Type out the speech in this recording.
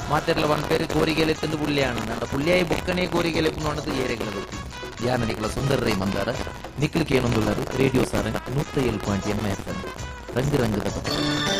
ಮಾತೆರ್ಲ ಒಂದ್ ಪೇರು ಕೋರಿಗೆಲೆತ್ತಂದು ಪುಳ್ಳಿಯಾಣ ಅಂಡ ಪುಳ್ಳಿಯಾಯಿ ಬೊಕ್ಕನೆ ಕೋರಿಗೆಲೆಪ್ಪು ಅನ್ನೋದು ಏರೆಗಳು ಯಾರ ನಿಕ್ಲ ಸುಂದರ ರೈ ಮಂದಾರ ನಿಕ್ಲಿಕ್ಕೆ ಏನೊಂದುಳ್ಳರು ರೇಡಿಯೋ ಸಾರ 107.8 ರಂಗ ರಂಗದ